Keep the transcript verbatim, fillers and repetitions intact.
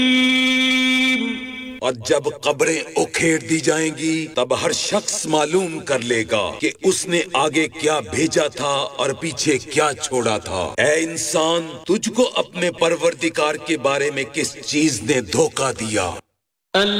और जब कब्रें उखेड़ दी जाएंगी तब हर शख्स मालूम कर लेगा कि उसने आगे क्या भेजा था और पीछे क्या छोड़ा था। ऐ इंसान, तुझको अपने परवरदिगार के बारे में किस चीज ने धोखा दिया?